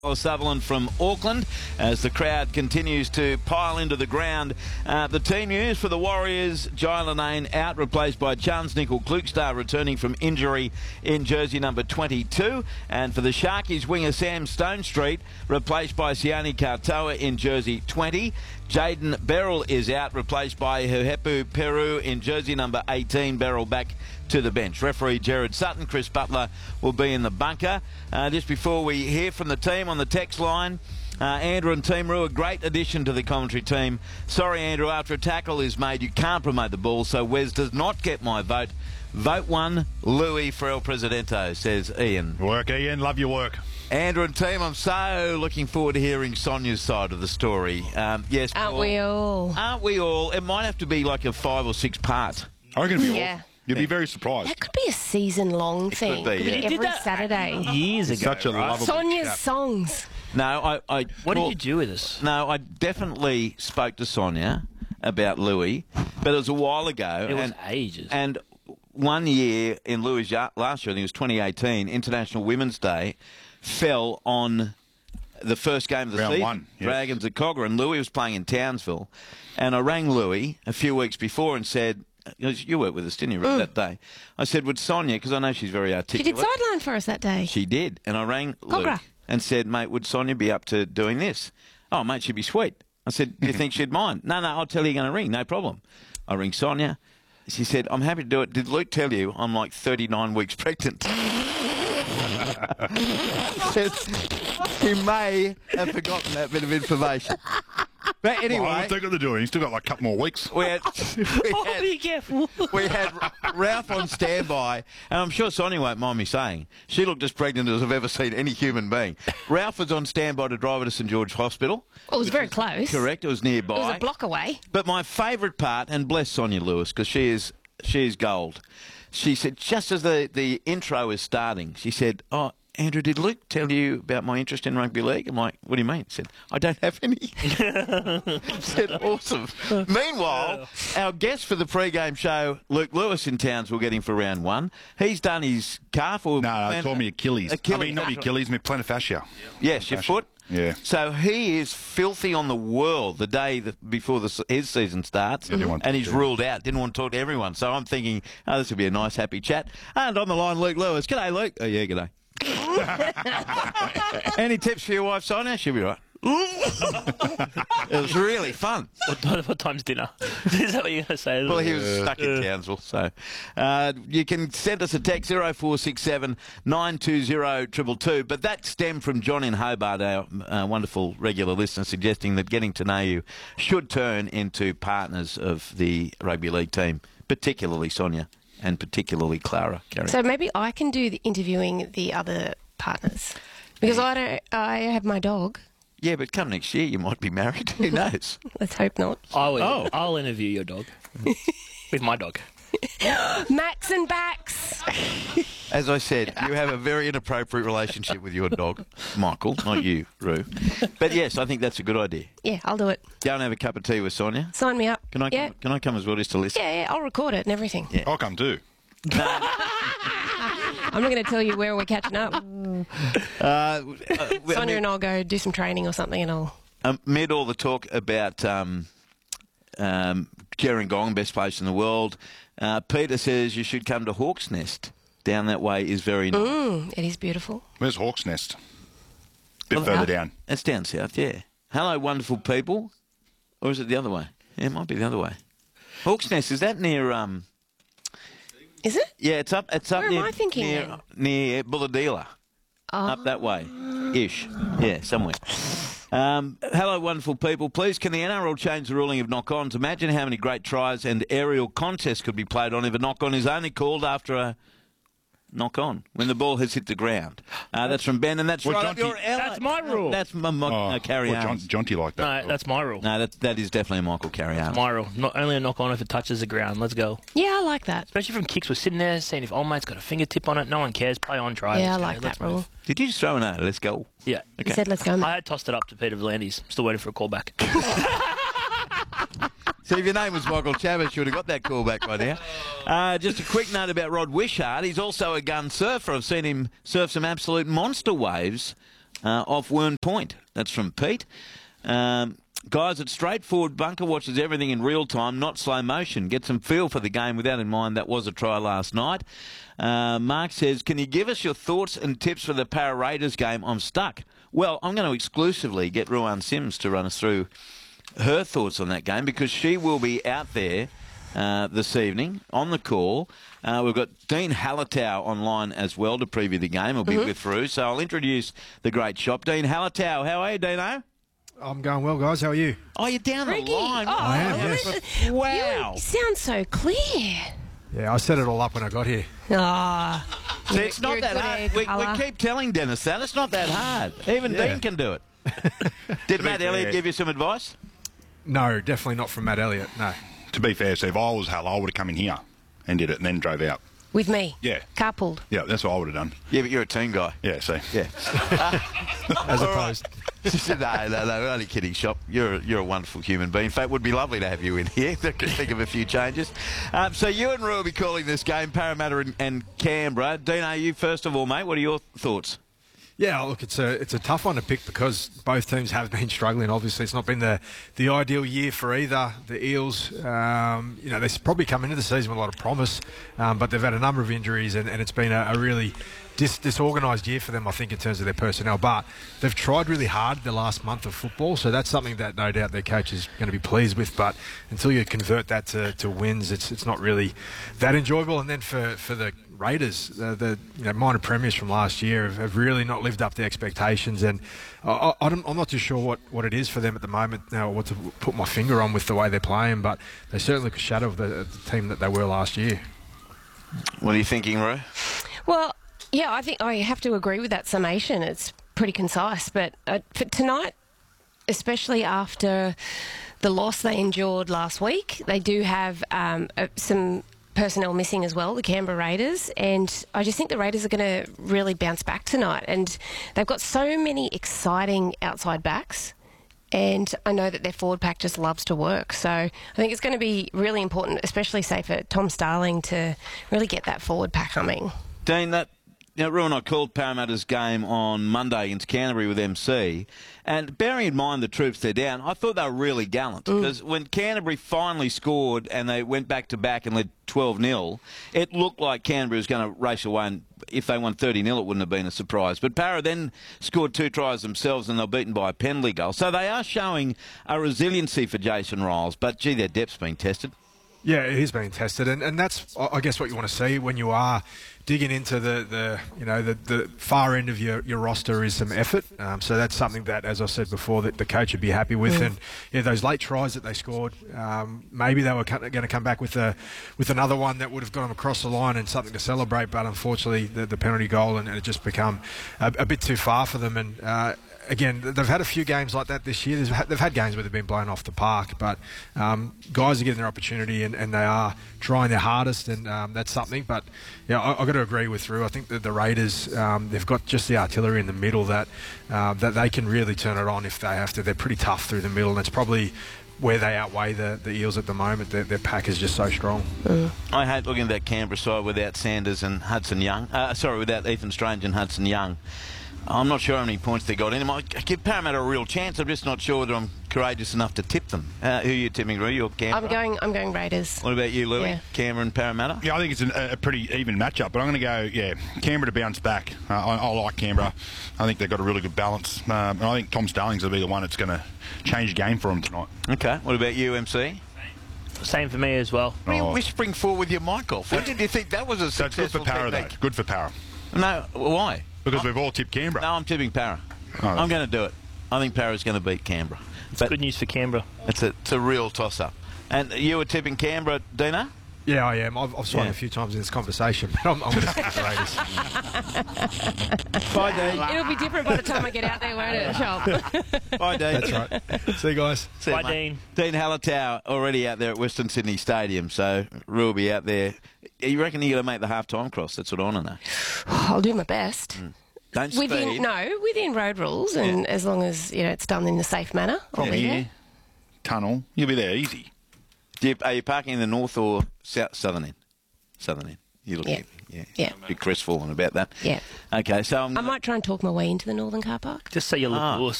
Sutherland from Auckland as the crowd continues to pile into the ground. The team news for the Warriors: Jai Linane out, replaced by Chance Nickel Klukestar, returning from injury in jersey number 22. And for the Sharkies, winger Sam Stonestreet, replaced by Sione Katoa in jersey 20. Jaden Beryl is out, replaced by Huhepu Peru in jersey number 18. Beryl back to the bench. Referee Gerard Sutton. Chris Butler will be in the bunker. Just before we hear from the team on the text line, Andrew and Team Roo, a great addition to the commentary team. Sorry, Andrew, after a tackle is made, you can't promote the ball, so Wes does not get my vote. Vote 1, Louis for El Presidente, says Ian. Work, Ian. Love your work. Andrew and team, I'm so looking forward to hearing Sonia's side of the story. Yes, Aren't we all? Aren't we all? It might have to be like a 5 or 6 part. I reckon it'll be Yeah. awesome. You'd be very surprised. That could be a season-long thing. could be, yeah. Every Saturday. Years ago. Such a right? lovable Sonia's chap. songs. No, What did you do with us? No, I definitely spoke to Sonia about Louis, but it was a while ago. It was ages. And one year in Louis' last year, I think it was 2018, International Women's Day, fell on the first game of the Round season, 1, yes. Dragons at Cogger, and Louis was playing in Townsville. And I rang Louis a few weeks before and said, you worked with us, didn't you, that day? I said, would Sonia, because I know she's very She articulate. did sideline for us that day. She did. And I rang Luke Cobra. and said, mate, would Sonia be up to doing this? Oh, mate, she'd be sweet. I said, do you think she'd mind? No, I'll tell you you're going to ring, no problem. I ring Sonia. She said, I'm happy to do it. Did Luke tell you I'm like 39 weeks pregnant? Said, he may have forgotten that bit of information. But anyway, Well, they've got to do it. He's still got like a couple more weeks. we had Be careful. we had Ralph on standby, and I'm sure Sonia won't mind me saying, she looked as pregnant as I've ever seen any human being. Ralph was on standby to drive her to St George Hospital. Well, it was very close. Correct, it was nearby. It was a block away. But my favourite part, and bless Sonia Lewis, because she is gold, she said, just as the intro is starting, she said, oh, Andrew, did Luke tell you about my interest in rugby league? I'm like, what do you mean? He said, I don't have any. I said, awesome. Meanwhile, our guest for the pre-game show, Luke Lewis in Townsville, getting for round 1. He's done his calf. Or No, they told me Achilles. I mean, not Achilles, my plantar fascia. Yes, your foot. Yeah. So he is filthy on the world the day before his season starts, didn't want to and he's do it. ruled out. Didn't want to talk to everyone. So I'm thinking, oh, this will be a nice, happy chat. And on the line, Luke Lewis. G'day, Luke. Oh, yeah, g'day. Any tips for your wife, Sonia? She'll be right. It was really fun. What time's dinner? Is that what you're going to say? Well, he was stuck in Townsville. So you can send us a text 0467 920 222. But that stemmed from John in Hobart, our wonderful regular listener, suggesting that getting to know you should turn into partners of the rugby league team, particularly Sonia and particularly Clara. So maybe I can do the interviewing the other partners. Because I have my dog. Yeah, but come next year, you might be married. Who knows? Let's hope not. I'll interview your dog. With my dog. Max and Bax. As I said, you have a very inappropriate relationship with your dog, Michael, not you, Roo. But yes, I think that's a good idea. Yeah, I'll do it. Go and have a cup of tea with Sonia. Sign me up. Can I come as well just to listen? Yeah, I'll record it and everything. Yeah. I'll come too. I'm not going to tell you where we're catching up. Sonia and I'll go do some training or something, and I'll... Amid all the talk about Gerringong, best place in the world, Peter says you should come to Hawk's Nest. Down that way is very nice. It is beautiful. Where's Hawk's Nest? Bit further down. It's down south, yeah. Hello, wonderful people. Or is it the other way? Yeah, it might be the other way. Hawk's Nest, is that near... Is it? Yeah, it's up Where near, am I thinking near Bulladila. Up that way. Ish. Yeah, somewhere. Hello, wonderful people. Please, can the NRL change the ruling of knock-ons? Imagine how many great tries and aerial contests could be played on if a knock-on is only called after a knock-on, when the ball has hit the ground. That's from Ben, and that's Well, right up Jonty- your alley. That's my rule. That's Carry well, Arms. Jonty like that. No, that's my rule. No, that is definitely a Michael Carry Arms. My rule. Not only a knock on if it touches the ground. Let's go. Yeah, I like that. Especially from kicks. We're sitting there seeing if old mate's got a fingertip on it. No one cares. Play on, try. Yeah, I Let's go. like Let's that rule. move. Did you just throw an A? Let's go. Yeah. He said, let's go, mate. I had tossed it up to Peter V'landys. Still waiting for a call back. See, if your name was Michael Chavez, you would have got that call back by now. Just a quick note about Rod Wishart. He's also a gun surfer. I've seen him surf some absolute monster waves off Wern Point. That's from Pete. Guys, it's straightforward. Bunker watches everything in real time, not slow motion. Get some feel for the game with that in mind. That was a try last night. Mark says, can you give us your thoughts and tips for the Para Raiders game? I'm stuck. Well, I'm going to exclusively get Ruan Sims to run us through her thoughts on that game because she will be out there this evening on the call. We've got Dean Hallertau online as well to preview the game. He'll be with Ru. So I'll introduce the great shop. Dean Hallertau, how are you, Dino? I'm going well, guys. How are you? Oh, you're down Ricky. the line. Oh, I am, yes. Wow. You sound so clear. Yeah, I set it all up when I got here. Ah. See, it's not that hard. We keep telling Dennis that. It's not that hard. Even Dean can do it. Did Matt Elliott give you some advice? No, definitely not from Matt Elliott, no. To be fair, so if I was Hal, I would have come in here and did it and then drove out. With me? Yeah. Carpooled? Yeah, that's what I would have done. Yeah, but you're a team guy. Yeah, see. Yeah. As opposed. No, only kidding, Shop. You're a wonderful human being. In fact, it would be lovely to have you in here. I could think of a few changes. So you and Ru will be calling this game, Parramatta and Canberra. Dino, you first of all, mate. What are your thoughts? Yeah, look, it's a tough one to pick because both teams have been struggling. Obviously, it's not been the ideal year for either. The Eels, they probably come into the season with a lot of promise, but they've had a number of injuries and it's been a really disorganised year for them, I think, in terms of their personnel. But they've tried really hard the last month of football, so that's something that no doubt their coach is going to be pleased with. But until you convert that to wins, it's not really that enjoyable. And then for the Raiders, the minor premiers from last year have really not lived up to expectations, and I'm not too sure what it is for them at the moment now, what to put my finger on with the way they're playing, but they certainly look a shadow of the team that they were last year. What are you thinking, Ru? Well, yeah, I think I have to agree with that summation. It's pretty concise, but for tonight, especially after the loss they endured last week, they do have some personnel missing as well, the Canberra Raiders, and I just think the Raiders are going to really bounce back tonight, and they've got so many exciting outside backs, and I know that their forward pack just loves to work, so I think it's going to be really important, especially say for Tom Starling, to really get that forward pack humming. Dean, Ru and I called Parramatta's game on Monday against Canterbury with MC, and bearing in mind the troops they're down, I thought they were really gallant because when Canterbury finally scored and they went back-to-back and led 12-0, it looked like Canterbury was going to race away, and if they won 30-0 it wouldn't have been a surprise. But Parra then scored 2 tries themselves and they were beaten by a penalty goal. So they are showing a resiliency for Jason Ryles, but gee, their depth's been tested. Yeah, it is being tested, and that's, I guess, what you want to see when you are digging into the far end of your roster is some effort. So that's something that, as I said before, that the coach would be happy with. And yeah, those late tries that they scored, maybe they were going to come back with another one that would have got them across the line and something to celebrate. But unfortunately, the penalty goal and it just become a bit too far for them. And again, they've had a few games like that this year. They've had games where they've been blown off the park, but guys are getting their opportunity and they are trying their hardest, and that's something. But yeah, I've got to agree with Ru. I think that the Raiders, they've got just the artillery in the middle that they can really turn it on if they have to. They're pretty tough through the middle, and it's probably where they outweigh the Eels at the moment. Their pack is just so strong. I hate looking at that Canberra side without Sanders and Hudson Young. Without Ethan Strange and Hudson Young. I'm not sure how many points they got in. I give Parramatta a real chance. I'm just not sure whether I'm courageous enough to tip them. Who are you tipping, Ru? You're Canberra? I'm going Raiders. What about you, Louis? Yeah. Canberra and Parramatta? Yeah, I think it's a pretty even matchup, but I'm going to go, Canberra to bounce back. I like Canberra. I think they've got a really good balance. And I think Tom Starling's will be the one that's going to change the game for them tonight. Okay. What about you, MC? Same for me as well. What are you whispering for with your mic off? When did you think that was a successful That's good for Parra, technique? though. Good for Parra. No, why? Because we've all tipped Canberra. No, I'm tipping Parra. Oh, I'm going to do it. I think Parra's going to beat Canberra. It's good news for Canberra. It's a real toss-up. And you were tipping Canberra, Dino? Yeah, I am. I've swung a few times in this conversation, but I'm going to stick with the Raiders. Bye, Dean. It'll be different by the time I get out there, won't it, Shop? Bye, Dean. That's right. See you guys. See you, Bye, mate. Dean. Dean Hallertau already out there at Western Sydney Stadium, so Ru will be out there. You reckon you're going to make the half-time cross? That's what I want to know. I'll do my best. Don't speed. Within road rules, and as long as it's done in a safe manner, I'll be there. Tunnel. You'll be there easy. Are you parking in the north or southern end? Southern end. You're looking Yeah. Be crestfallen about that. Yeah. Okay, so I might try and talk my way into the Northern Car Park. Just say you look Lewis.